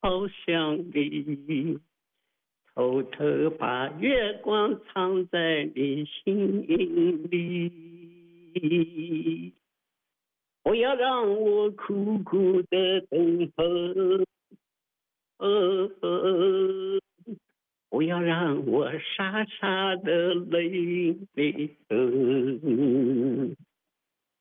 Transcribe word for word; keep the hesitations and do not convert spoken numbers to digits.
好想你，偷偷把月光藏在你心里。不要让我苦苦的等候，哦哦，不要让我傻傻的泪流。